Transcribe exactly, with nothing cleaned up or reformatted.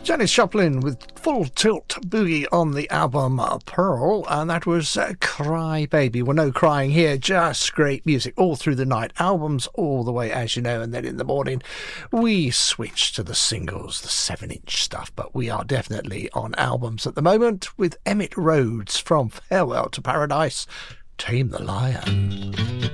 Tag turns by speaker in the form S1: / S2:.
S1: Janis Joplin with Full Tilt Boogie on the album uh, Pearl, and that was uh, Cry Baby. Well, no crying here, just great music all through the night. Albums all the way, as you know, and then in the morning we switch to the singles, the seven-inch stuff, but we are definitely on albums at the moment with Emmett Rhodes from Farewell to Paradise, Tame the Lion.